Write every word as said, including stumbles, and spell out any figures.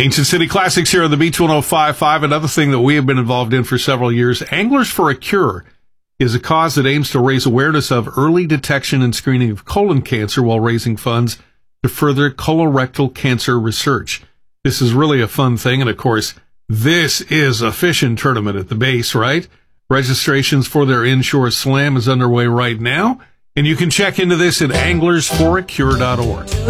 Ancient City Classics here on the Beach one oh five point five. Another thing that we have been involved in for several years, Anglers for a Cure, is a cause that aims to raise awareness of early detection and screening of colon cancer while raising funds to further colorectal cancer research. This is really a fun thing, and of course, this is a fishing tournament at the base, right? Registrations for their Inshore Slam is underway right now, and you can check into this at anglers for a cure dot org.